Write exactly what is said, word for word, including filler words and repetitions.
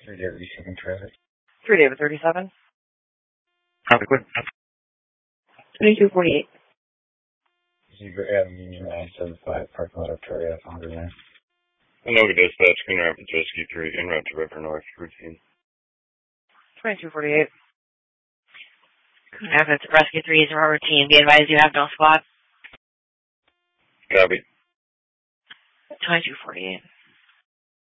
Three David receiving traffic. Three David thirty-seven. Traffic with Twenty-two forty-eight. Zebra Avenue Union nine seven five, parking lot of Terry F. Hunger Line. Anoka Dispatch, Green Rapids Rescue three, en route to River North, routine. Twenty-two forty-eight. Green Rapids Rescue three is our routine. Be advised you have no spot. Copy. Twenty-two forty-eight.